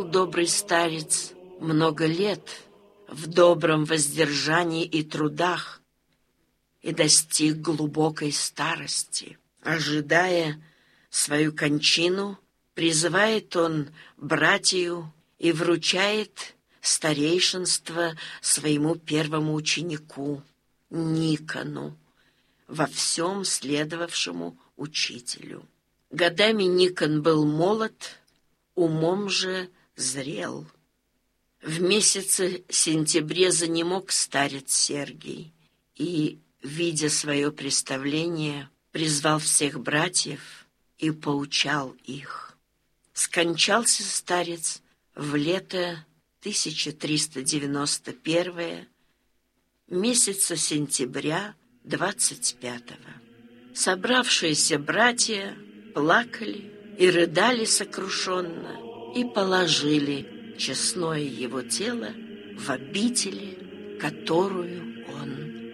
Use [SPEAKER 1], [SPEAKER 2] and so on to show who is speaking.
[SPEAKER 1] Добрый старец много лет в добром воздержании и трудах и достиг глубокой старости. Ожидая свою кончину, призывает он братью и вручает старейшинство своему первому ученику Никону, во всем следовавшему учителю. Годами Никон был молод, умом же зрел. В месяце сентябре занемог старец Сергий и, видя свое представление, призвал всех братьев и поучал их. Скончался старец в лето 1391 месяца сентября 25-го. Собравшиеся братья плакали и рыдали сокрушенно, и положили честное его тело в обители, которую он